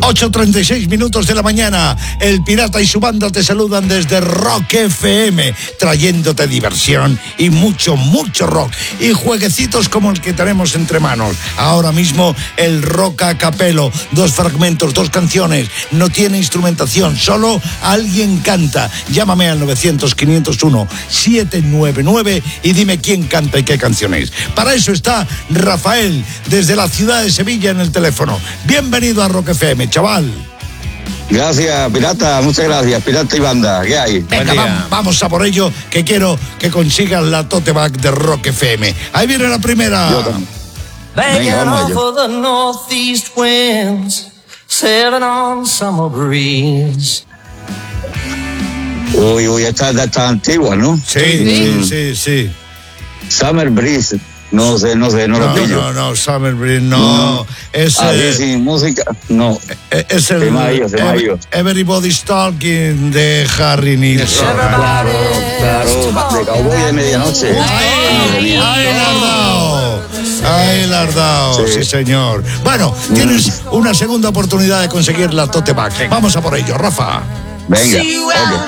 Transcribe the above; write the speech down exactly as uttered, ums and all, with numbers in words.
ocho treinta y seis minutos de la mañana. El Pirata y su banda te saludan desde Rock F M, trayéndote diversión y mucho, mucho rock. Y jueguecitos como el que tenemos entre manos. Ahora mismo el rock a capelo. Dos fragmentos, dos canciones. No tiene instrumentación, solo alguien canta. Llámame al novecientos, quinientos uno, setecientos noventa y nueve y dime quién canta y qué canción es. Para eso está Rafael, desde la ciudad de Sevilla, en el teléfono. Bienvenido a Rock F M, chaval. Gracias, Pirata, muchas gracias, Pirata y banda, ¿qué hay? Venga, va, vamos a por ello, que quiero que consigas la tote bag de Rock F M. Ahí viene la primera. Yo también. Venga, vamos a ello. The northeast winds, sailing on summer breeze. Uy, uy, esta es de estas antiguas, ¿no? Sí, sí, sí, sí. Summer Breeze, no sé, no sé, no, No, lo pillo. no, no, Summer Breeze, no. No. Es, A eh, ver, sin música, no. es el Se me ha ido, se me ha Ev- ido. Everybody's Talking de Harry Nilsson. Claro, claro, de Cowboy de Medianoche. ¡Ahí! ¡Ahí la has dado! ¡Ahí la has dado! Sí, Sí. señor. Bueno, tienes una segunda oportunidad de conseguir la tote bag. Vamos a por ello, Rafa. Venga, ok.